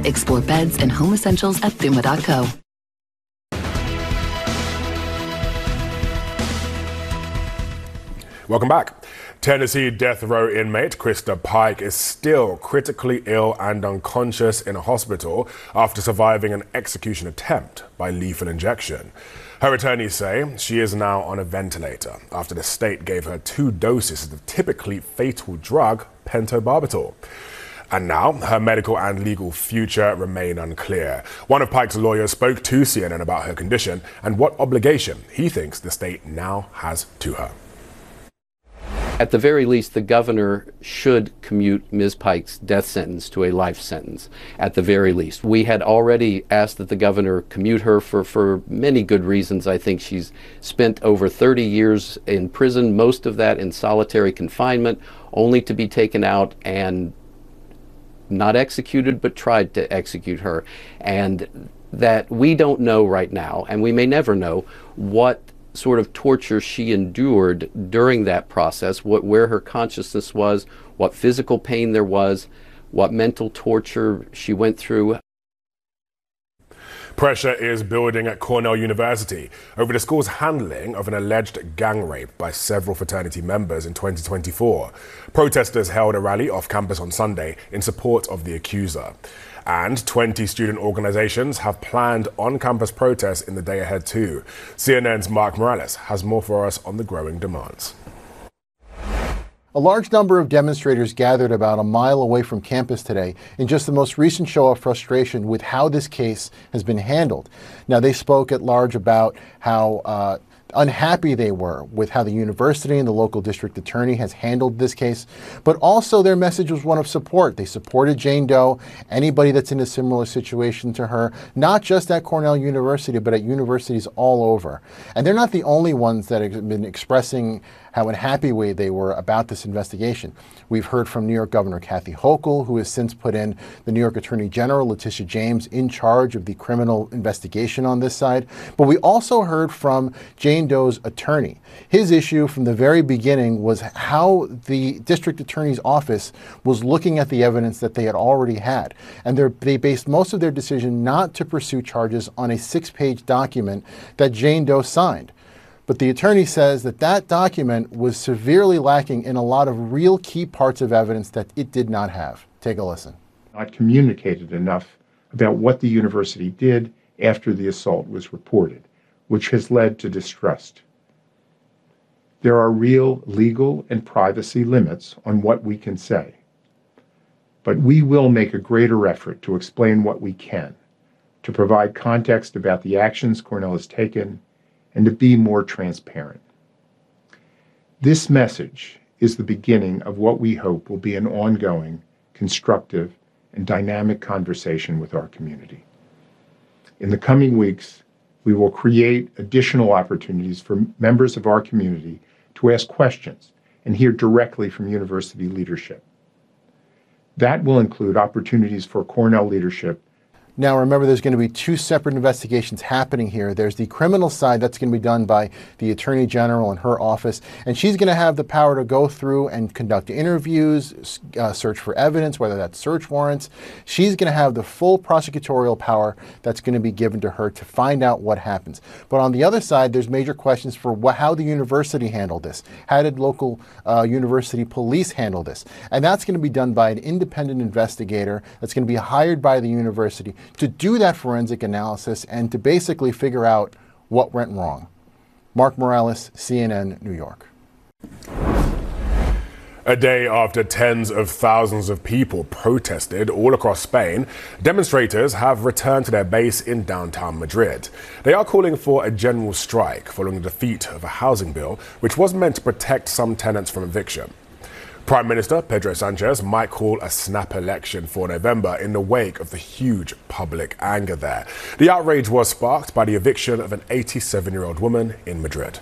Explore beds and home essentials at Thuma.co. Welcome back. Tennessee death row inmate Krista Pike is still critically ill and unconscious in a hospital after surviving an execution attempt by lethal injection. Her attorneys say she is now on a ventilator after the state gave her 2 doses of the typically fatal drug pentobarbital. And now her medical and legal future remain unclear. One of Pike's lawyers spoke to CNN about her condition and what obligation he thinks the state now has to her. At the very least, the governor should commute Ms. Pike's death sentence to a life sentence, at the very least. We had already asked that the governor commute her for many good reasons. I think she's spent over 30 years in prison, most of that in solitary confinement, only to be taken out and not executed, but tried to execute her. And that we don't know right now, and we may never know, what sort of torture she endured during that process, where her consciousness was, what physical pain there was, what mental torture she went through. Pressure is building at Cornell University over the school's handling of an alleged gang rape by several fraternity members in 2024. Protesters held a rally off campus on Sunday in support of the accuser. And 20 student organizations have planned on-campus protests in the day ahead too. CNN's Mark Morales has more for us on the growing demands. A large number of demonstrators gathered about a mile away from campus today in just the most recent show of frustration with how this case has been handled. Now, they spoke at large about how unhappy they were with how the university and the local district attorney has handled this case, but also their message was one of support. They supported Jane Doe, anybody that's in a similar situation to her, not just at Cornell University, but at universities all over. And they're not the only ones that have been expressing how unhappy they were about this investigation. We've heard from New York Governor Kathy Hochul, who has since put in the New York Attorney General Letitia James in charge of the criminal investigation on this side. But we also heard from Jane Doe's attorney. His issue from the very beginning was how the district attorney's office was looking at the evidence that they had already had. And they based most of their decision not to pursue charges on a 6-page document that Jane Doe signed. But the attorney says that that document was severely lacking in a lot of real key parts of evidence that it did not have. Take a listen. Not communicated enough about what the university did after the assault was reported, which has led to distrust. There are real legal and privacy limits on what we can say. But we will make a greater effort to explain what we can, to provide context about the actions Cornell has taken, and to be more transparent. This message is the beginning of what we hope will be an ongoing, constructive, and dynamic conversation with our community. In the coming weeks, we will create additional opportunities for members of our community to ask questions and hear directly from university leadership. That will include opportunities for Cornell leadership. Now, remember, there's going to be 2 separate investigations happening here. There's the criminal side that's going to be done by the Attorney General and her office, and she's going to have the power to go through and conduct interviews, search for evidence, whether that's search warrants. She's going to have the full prosecutorial power that's going to be given to her to find out what happens. But on the other side, there's major questions for how the university handled this. How did local university police handle this? And that's going to be done by an independent investigator that's going to be hired by the university to do that forensic analysis and to basically figure out what went wrong. Mark Morales, CNN, New York. A day after tens of thousands of people protested all across Spain, demonstrators have returned to their base in downtown Madrid. They are calling for a general strike following the defeat of a housing bill which was meant to protect some tenants from eviction. Prime Minister Pedro Sanchez might call a snap election for November in the wake of the huge public anger there. The outrage was sparked by the eviction of an 87-year-old woman in Madrid.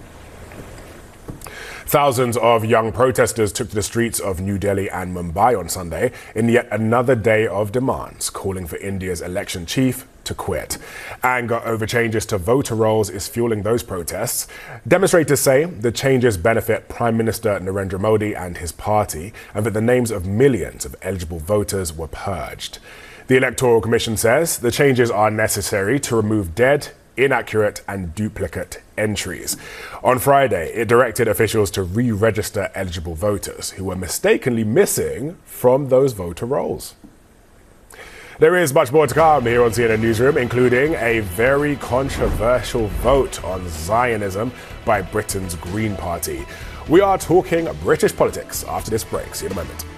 Thousands of young protesters took to the streets of New Delhi and Mumbai on Sunday in yet another day of demands, calling for India's election chief to quit. Anger over changes to voter rolls is fueling those protests. Demonstrators say the changes benefit Prime Minister Narendra Modi and his party, and that the names of millions of eligible voters were purged. The Electoral Commission says the changes are necessary to remove dead, inaccurate and duplicate entries. On Friday, it directed officials to re-register eligible voters who were mistakenly missing from those voter rolls. There is much more to come here on CNN Newsroom, including a very controversial vote on Zionism by Britain's Green Party. We are talking British politics after this break. See you in a moment.